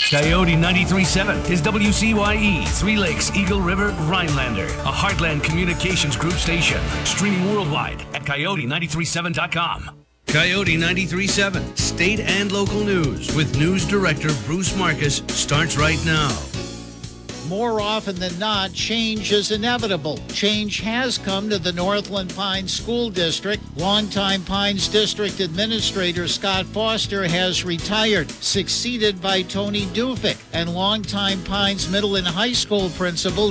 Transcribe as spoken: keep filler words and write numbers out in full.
Coyote ninety-three point seven is W C Y E, Three Lakes, Eagle River, Rhinelander, a Heartland Communications Group station. Streaming worldwide at coyote nine three seven dot com. Coyote ninety-three point seven, state and local news with News Director Bruce Marcus starts right now. More often than not, change is inevitable. Change has come to the Northland Pines School District. Longtime Pines District Administrator Scott Foster has retired, succeeded by Tony Dufik, and longtime Pines Middle and High School Principal